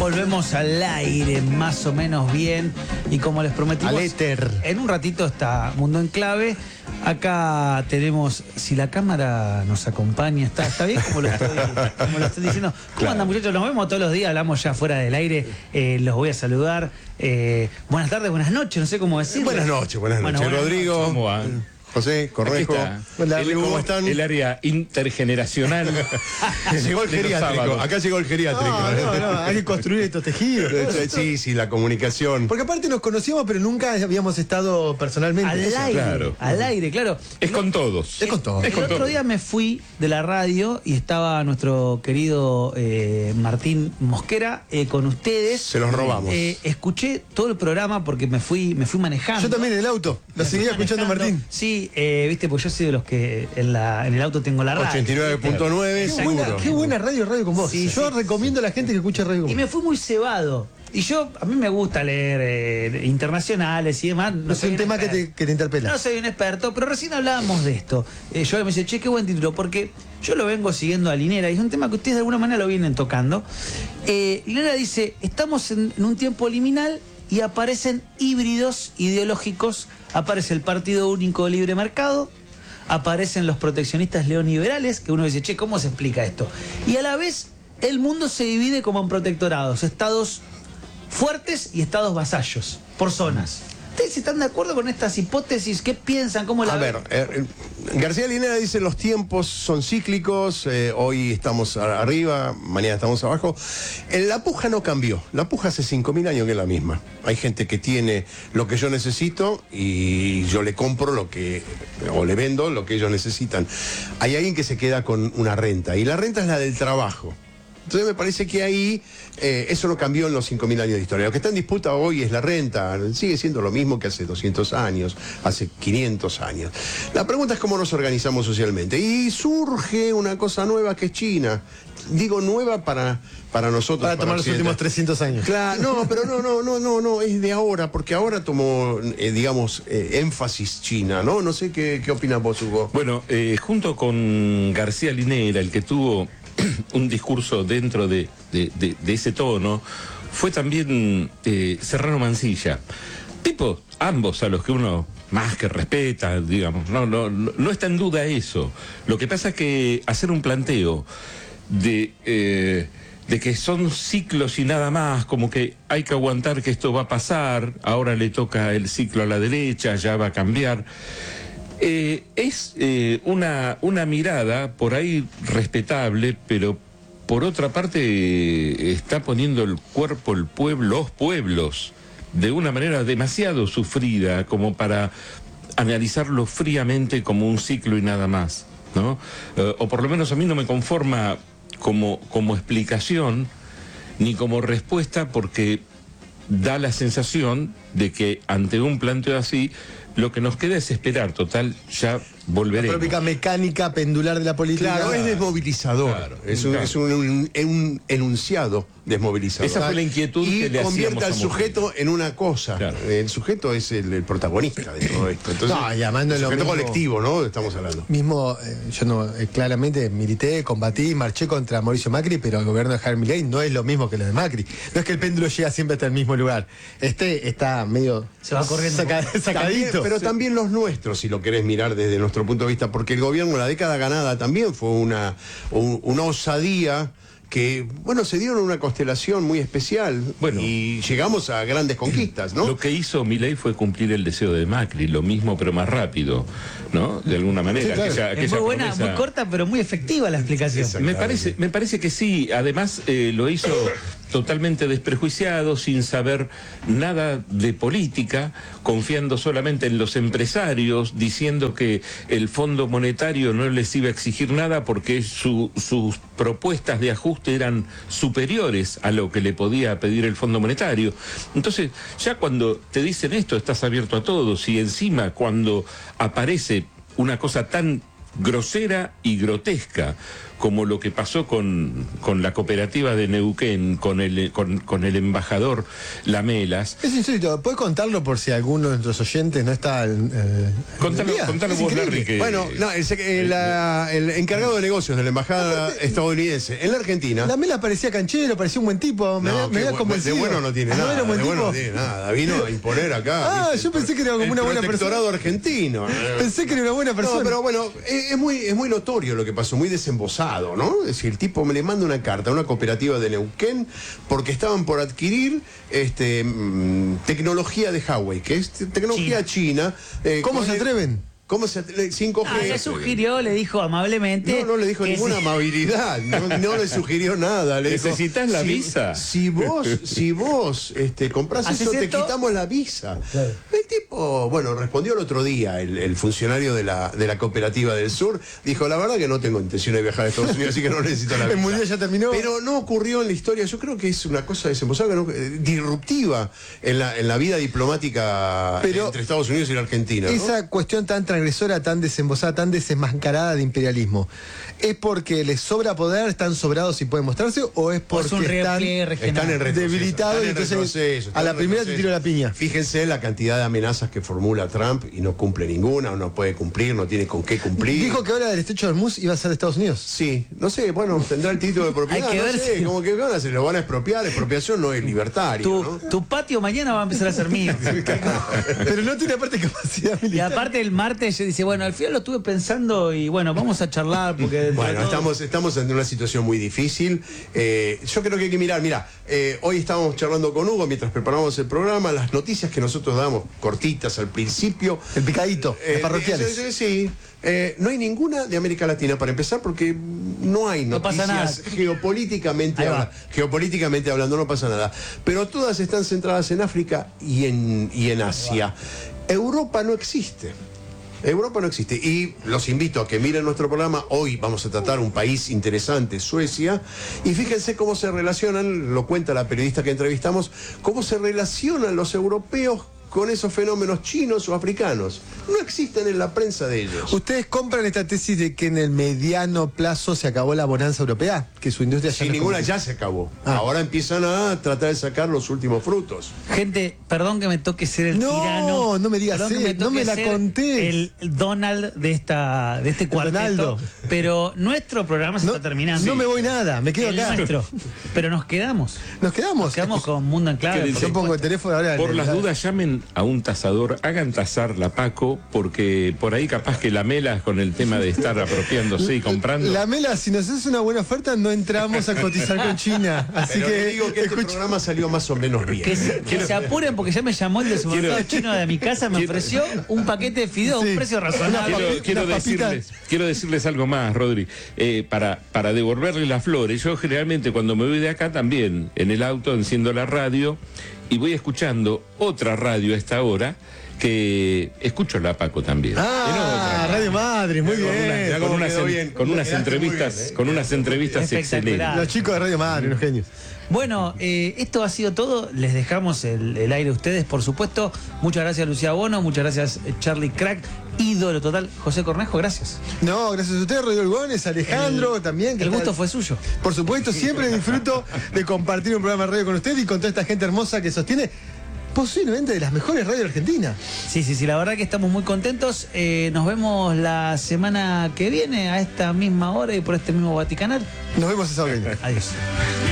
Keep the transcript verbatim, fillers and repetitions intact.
Volvemos al aire más o menos bien y como les prometimos, al éter. En un ratito está Mundo en Clave. Acá tenemos, si la cámara nos acompaña, ¿está, está bien como lo, estoy, como lo estoy diciendo? ¿Cómo Claro. andan, muchachos? Nos vemos todos los días, hablamos ya fuera del aire, eh, los voy a saludar. Eh, buenas tardes, buenas noches, no sé cómo decirlo. Buenas noches, buenas noches. Bueno, buenas Rodrigo, noches. ¿Cómo va? José, Cornejo. Hola, El- ¿Cómo están? El área intergeneracional. Llegó el de los geriátrico. sábados. Acá llegó el geriátrico. No, no, no, hay que construir estos tejidos. Sí, sí, la comunicación. Porque aparte nos conocíamos, pero nunca habíamos estado personalmente. Al Eso. aire, claro. al aire, claro. Es con todos. Es con todo. Es El con otro todo. día me fui de la radio y estaba nuestro querido eh, Martín Mosquera eh, con ustedes. Se los robamos. Eh, escuché todo el programa porque me fui, me fui manejando. Yo también en el auto. Lo seguía escuchando Martín. Sí, eh, viste, pues yo soy de los que en, la, en el auto tengo la radio. ochenta y nueve punto nueve, Qué buena, seguro. qué buena radio, radio con vos. Sí, Yo sí. recomiendo a la gente que escuche radio con Y vos. me fui muy cebado. Y yo, a mí me gusta leer eh, internacionales y demás. No es soy un tema que experto. te, que te interpela. No soy un experto, pero recién hablábamos de esto. Eh, yo me dice, che, qué buen título, porque yo lo vengo siguiendo a Linera y es un tema que ustedes de alguna manera lo vienen tocando. Eh, Linera dice, estamos en, en un tiempo liminal y aparecen híbridos ideológicos, aparece el Partido Único de Libre Mercado, aparecen los proteccionistas neoliberales, que uno dice, che, ¿cómo se explica esto? Y a la vez el mundo se divide como en protectorados, estados fuertes y estados vasallos, por zonas. ¿Ustedes están de acuerdo con estas hipótesis? ¿Qué piensan? ¿Cómo la A ven? ver, eh, García Linera dice los tiempos son cíclicos, eh, hoy estamos a- arriba, mañana estamos abajo. Eh, la puja no cambió, la puja hace cinco mil años que es la misma. Hay gente que tiene lo que yo necesito y yo le compro lo que, o le vendo lo que ellos necesitan. Hay alguien que se queda con una renta y la renta es la del trabajo. Entonces me parece que ahí eh, eso no cambió en los cinco mil años de historia. Lo que está en disputa hoy es la renta. Sigue siendo lo mismo que hace doscientos años, hace quinientos años. La pregunta es cómo nos organizamos socialmente. Y surge una cosa nueva que es China. Digo nueva para, para nosotros. Para tomar los Occidente. últimos trescientos años. Claro, no, pero no, no, no, no, no, es de ahora, porque ahora tomó, eh, digamos, eh, énfasis China, ¿no? No sé qué, qué opinas vos, Hugo. Bueno, eh, junto con García Linera, el que tuvo un discurso dentro de, de- de- de ese tono, fue también eh, Serrano Mansilla. Tipo, ambos a los que uno más que respeta, digamos, no, no, no, no está en duda eso. Lo que pasa es que hacer un planteo de, eh, de que son ciclos y nada más, como que hay que aguantar que esto va a pasar, ahora le toca el ciclo a la derecha, ya va a cambiar. Eh, es eh, una, una mirada por ahí respetable, pero por otra parte eh, está poniendo el cuerpo el pueblo, los pueblos, de una manera demasiado sufrida como para analizarlo fríamente como un ciclo y nada más, ¿no? Eh, o por lo menos a mí no me conforma como, como explicación ni como respuesta, porque da la sensación de que ante un planteo así lo que nos queda es esperar. Total, ya La volveremos. própica mecánica pendular de la política. Claro, es desmovilizador. Claro, es un, claro. es un, un- un enunciado desmovilizador. Esa fue la inquietud y que le convierte hacíamos al a sujeto Mujica. en una cosa. Claro. El sujeto es el, el protagonista de todo esto. Entonces, No, y además no es el lo sujeto mismo. colectivo, ¿no? Estamos hablando. Mismo, eh, yo no, eh, claramente milité, combatí, marché contra Mauricio Macri, pero el gobierno de Javier Milei no es lo mismo que lo de Macri. No es que el péndulo llega siempre hasta el mismo lugar. Este está medio Se va corriendo. saca- También- sacadito. pero también los nuestros, si lo querés mirar desde nuestro punto de vista, porque el gobierno, la década ganada también fue una, un- una osadía que, bueno, se dieron una constelación muy especial. Bueno. Y llegamos a grandes conquistas, ¿no? Lo que hizo Milei fue cumplir el deseo de Macri, lo mismo pero más rápido, ¿no? De alguna manera. Sí, claro. Aquella- Es aquella muy buena, promesa- muy corta, pero muy efectiva la explicación. Exacto. Me parece, me parece que sí. Además, eh, lo hizo totalmente desprejuiciado, sin saber nada de política, confiando solamente en los empresarios, diciendo que el Fondo Monetario no les iba a exigir nada porque su- sus propuestas de ajuste eran superiores a lo que le podía pedir el Fondo Monetario. Entonces, ya cuando te dicen esto, estás abierto a todos, y encima cuando aparece una cosa tan grosera y grotesca, como lo que pasó con, con la cooperativa de Neuquén, con el, con, con el embajador Lamelas. Es insólito, ¿puedes contarlo por si alguno de nuestros oyentes no está... Eh, Contalo, día? contalo Es vos, increíble. Larry, que... Bueno, no, el, sec- el, la- el encargado de negocios de la embajada estadounidense en la Argentina. La Mela parecía canchero, parecía un buen tipo, me, No, había- me qué había bu- convencido. de bueno no tiene Ah, nada. ¿no era un buen de bueno tipo? no tiene nada. Vino a imponer acá. Ah, ¿viste? yo pensé que era como El una buena protectorado argentino. Pensé que era una buena persona. No, pero bueno, es, es muy, es muy notorio lo que pasó, muy desembosado, ¿no? Es decir, el tipo me le manda una carta a una cooperativa de Neuquén porque estaban por adquirir este, mm, tecnología de Huawei, que es te- tecnología china. eh, ¿Cómo con se el- atreven? ¿Cómo se atre- cinco G. Ah, le sugirió, le dijo amablemente. No, no le dijo que ninguna sí. amabilidad, no, no le sugirió nada. Le dijo, ¿Necesitas la si- visa? Si vos, si vos este, comprás ¿Haces eso, te esto? quitamos la visa. El tipo, bueno, respondió el otro día, el, el funcionario de la, de la cooperativa del sur, dijo, la verdad que no tengo intención de viajar a Estados Unidos, así que no necesito la visa. El mundial ya terminó. Pero no ocurrió en la historia, yo creo que es una cosa desembosada, ¿no? Eh, disruptiva en la, en la vida diplomática Pero entre Estados Unidos y la Argentina. ¿no? Esa cuestión tan transgresora, tan desembosada, tan desenmascarada de imperialismo, ¿es porque les sobra poder, están sobrados y pueden mostrarse, o es O porque es un están repliegue regional. Están en retroceso. debilitados están y en entonces retroceso, están a la en primera te retroceso. tiro la piña? Fíjense la cantidad de amenazas que formula Trump y no cumple ninguna, o no puede cumplir, no tiene con qué cumplir. Dijo que ahora el estrecho de Hormuz iba a ser de Estados Unidos. Sí, no sé, bueno, tendrá el título de propiedad, Hay que no ver sé, si- como que van a, se lo van a expropiar, expropiación no es libertario, Tu, ¿no? tu patio mañana va a empezar a ser mío. Pero no tiene aparte capacidad Y militar. aparte el martes yo dice, bueno, al final lo estuve pensando y bueno, vamos a charlar porque... dentro de Bueno, todo- estamos, estamos ante una situación muy difícil. Eh, yo creo que hay que mirar, mira, eh, hoy estábamos charlando con Hugo mientras preparamos el programa, las noticias que nosotros damos cortitas al principio. El picadito, Eh, las parroquiales. eh, sí, sí. Eh, no hay ninguna de América Latina para empezar porque no hay No pasa noticias nada. geopolíticamente, Ahí va. habla- geopolíticamente hablando, no pasa nada. Pero todas están centradas en África y en, y en Asia. Europa no existe. Europa no existe. Y los invito a que miren nuestro programa. Hoy vamos a tratar un país interesante, Suecia. Y fíjense cómo se relacionan, lo cuenta la periodista que entrevistamos, cómo se relacionan los europeos con esos fenómenos chinos o africanos. No existen en la prensa de ellos. ¿Ustedes compran esta tesis de que en el mediano plazo se acabó la bonanza europea? Que su industria ya Sin no es ninguna como- ya se acabó. Ah. Ahora empiezan a tratar de sacar los últimos frutos. Gente, perdón que me toque ser el No, tirano. no me digas Perdón que eso, no toque me la ser contés. El Donald de esta de este cuarteto. Donaldo. Pero nuestro programa se No, está terminando. no me voy nada, me quedo el acá. nuestro. Pero nos quedamos. Nos quedamos. Nos quedamos con Mundo en Clave. ¿Qué por dice? Yo pongo el supuesto. teléfono ahora. Por en las el- dudas, llamen a un tasador, hagan tasar la Paco, porque por ahí capaz que la melas con el tema de estar apropiándose y comprando. La Mela, si nos haces una buena oferta, no entramos a cotizar con China. Así Pero que, te digo que este escucha- programa salió más o menos bien. Que se, que se apuren porque ya me llamó el del supermercado Quiero- chino de mi casa, me quiero- ofreció un paquete de fideos a Sí. un precio razonable. Quiero, papi- quiero unas papitas. decirles, quiero decirles algo más, Rodri. Eh, para, para devolverle las flores, yo generalmente cuando me voy de acá también, en el auto, enciendo la radio y voy escuchando otra radio a esta hora, que escucho la Paco también. Ah, Radio Madre, muy Con una- bien. ya con como unas, quedó en- bien. con unas Quedaste muy entrevistas, bien, ¿eh? con unas entrevistas Espectacular. excelentes. Los chicos de Radio Madre, unos genios. Bueno, eh, esto ha sido todo. Les dejamos el, el aire a ustedes, por supuesto. Muchas gracias, Lucía Bono. Muchas gracias, eh, Charlie Crack. Ídolo total. José Cornejo, gracias. No, gracias a ustedes, Rodrigo Gómez, Alejandro también. que El está- gusto fue suyo. Por supuesto, siempre disfruto de compartir un programa de radio con usted y con toda esta gente hermosa que sostiene posiblemente de las mejores radios de Argentina. Sí, sí, sí, la verdad que estamos muy contentos. Eh, nos vemos la semana que viene a esta misma hora y por este mismo Vaticanal. Nos vemos esa hora. Adiós.